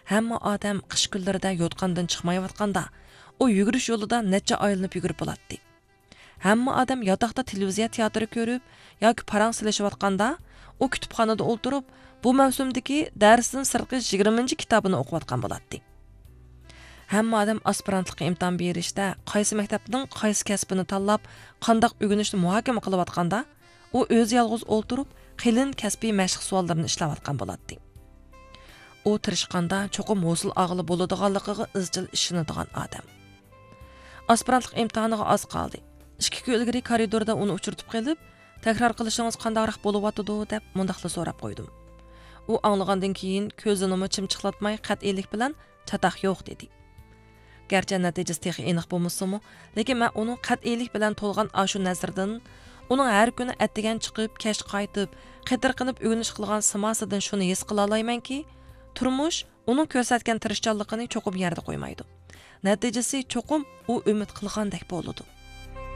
Hamma odam qish kunlarida yotqandan chiqmayotganda, u yugurish yo'lida necha aylanib yugurib bo'ladi. Hamma odam yotoqda televiziya teatri ko'rib yoki parang silishayotganda, u kutubxonada o'tirib, bu mavsumdagi darsdan sirtqi 20-kitobini o'qiyotgan bo'ladi. Hamma odam aspirantlikka imtihon berishda qaysi maktabning qaysi kasbini tanlab, qanday o'rganishni muhokama qilayotganda, u o'zi yolg'iz o'tirib, qilin kasbiy mashq savollarini ishlayotgan bo'ladi. U tirishqanda cho'qim hosil og'ili bo'ladiganligiga izchil ishonadigan odam. Aspirantlik imtihoniga oz qoldi. 2 kun ilgari koridorda uni uchirtib qilib, takror qilishingiz qandayroq bo'lyapti deb mundaqla so'rab qo'ydim. U anglagandan keyin ko'zini chimchiqlatmay qat'iylik bilan "Chataq yo'q" dedi. Garchi natijasi texi aniq bo'lmasa-mu, lekin men uning qat'iylik bilan to'lgan ashu nazardan, uning har kuni attigan chiqib, kech qaytib, qitir qilib o'g'inish qilgan simasidan shuni his qila olmaymanki, turmush uning ko'rsatgan tirishchanligini cho'qib yerda qo'ymaydi. Natijasi cho'qim u umid qilgandek bo'ladi.